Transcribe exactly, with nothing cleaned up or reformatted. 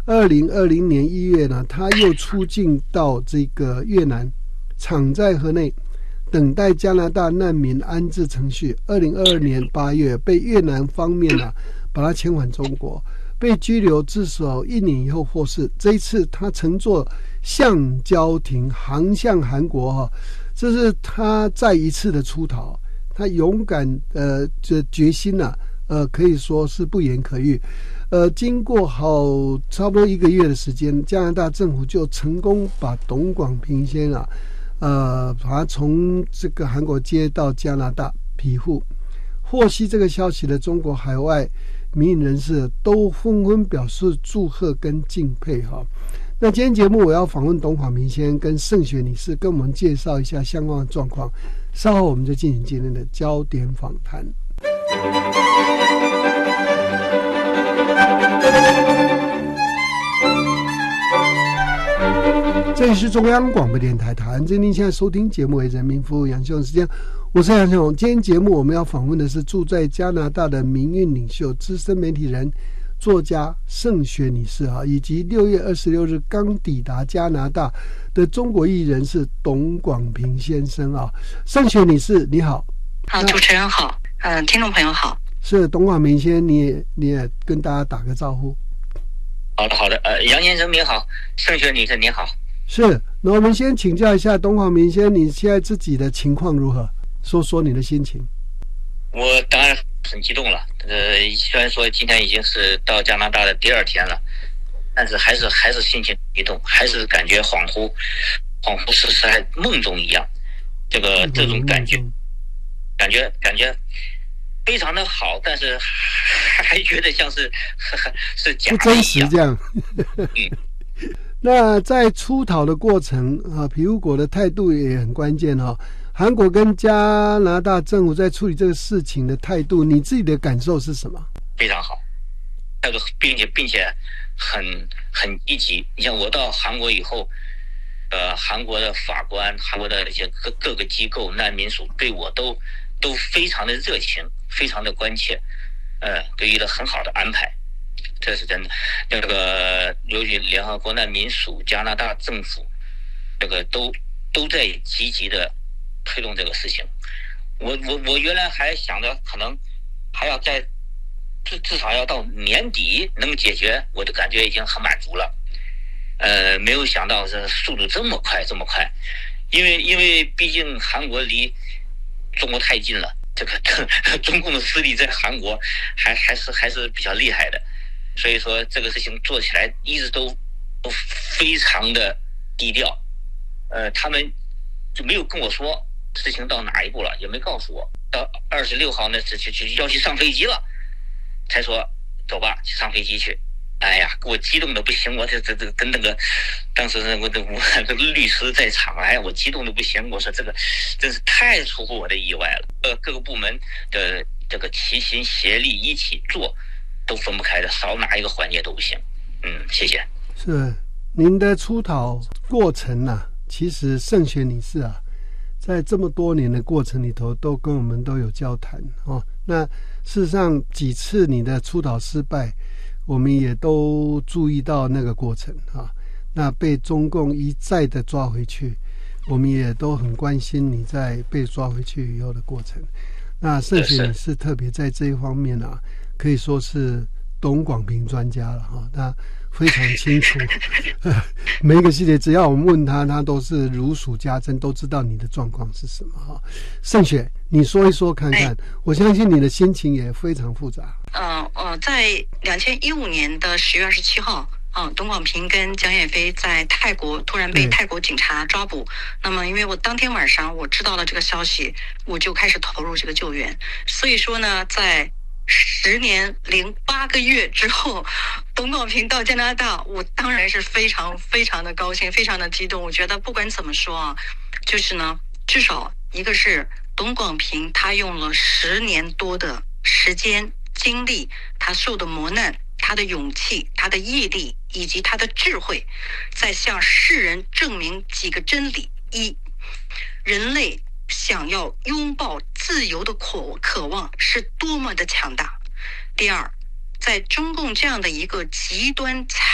二零二零年一月呢，他又出境到这个越南，场在河内等待加拿大难民安置程序。二零二二年八月被越南方面呢、啊、把他遣返中国，被拘留至少一年以后获释。这一次他乘坐橡胶艇航向韩国哈、啊，这是他再一次的出逃。他勇敢呃这决心呐、啊，呃可以说是不言可喻。呃，经过好差不多一个月的时间，加拿大政府就成功把董广平先啊，呃，把他从这个韩国接到加拿大庇护。获悉这个消息的中国海外民营人士都纷纷表示祝贺跟敬佩哈。那今天节目我要访问董广平先跟盛雪女士，跟我们介绍一下相关的状况。稍后我们就进行今天的焦点访谈。这里是中央广播电台台湾之音，您现在收听节目为人民服务杨秀荣时间，我是杨秀荣。今天节目我们要访问的是住在加拿大的民运领袖、资深媒体人、作家盛雪女士啊，以及六月二十六日刚抵达加拿大的中国裔人士董广平先生啊。盛雪女士你好。 好，主持人好，嗯、呃，听众朋友好。 是董广平先生，你也你也跟大家打个招呼。 好的好的，呃，杨先生你好，盛雪女士你好。 是，那我们先请教一下董广平先生，你现在自己的情况如何？说说你的心情。 我当然很激动了，呃，虽然说今天已经是到加拿大的第二天了，但是还是还是心情激动，还是感觉恍惚，恍惚是是还梦中一样，这个这种感觉，感觉感觉非常的好，但是还还觉得像是是假的一样， 不真实这样。 嗯。 那在出逃的过程啊，庇护国的态度也很关键哈、哦。韩国跟加拿大政府在处理这个事情的态度，你自己的感受是什么？ 非常好，那个并且并且很很积极。你像我到韩国以后，呃，韩国的法官、韩国的那些各各个机构、难民署对我都都非常的热情，非常的关切，呃，给予了很好的安排。这是真的，这个由于联合国难民署、加拿大政府，这个都都在积极的推动这个事情。我我我原来还想着可能还要在至至少要到年底能解决，我的感觉已经很满足了。呃，没有想到这速度这么快这么快，因为因为毕竟韩国离中国太近了，这个中共的势力在韩国还还是还是比较厉害的。所以说这个事情做起来一直都都非常的低调，呃，他们就没有跟我说事情到哪一步了，也没告诉我。到二十六号呢，就就就要去上飞机了，才说走吧，去上飞机去。哎呀，给我激动的不行，我这这这跟那个当时我的我这个律师在场，哎呀，我激动的不行。我说这个真是太出乎我的意外了。呃，各个部门的这个齐心协力一起做。都分不开的，少哪一个环节都不行。嗯，谢谢。 是您的出逃过程啊，其实盛雪女士啊，在这么多年的过程里头，都跟我们都有交谈哦。那事实上几次你的出逃失败，我们也都注意到那个过程啊。那被中共一再的抓回去，我们也都很关心你在被抓回去以后的过程。那盛雪女士特别在这一方面啊，可以说是董广平专家了哈，他非常清楚每一个细节，只要我们问他，他都是如数家珍，都知道你的状况是什么哈。盛雪，你说一说看看，哎、我相信你的心情也非常复杂。 呃呃，在二零一五年的十月二十七号。嗯，董广平跟蒋也飞在泰国突然被泰国警察抓捕。那么，因为我当天晚上我知道了这个消息，我就开始投入这个救援。所以说呢，在十年零八个月之后，董广平到加拿大，我当然是非常非常的高兴，非常的激动。我觉得不管怎么说啊，就是呢，至少一个是董广平他用了十年多的时间精力，他受的磨难。他的勇气，他的毅力，以及他的智慧，在向世人证明几个真理：一，人类想要拥抱自由的渴渴望是多么的强大；第二，在中共这样的一个极端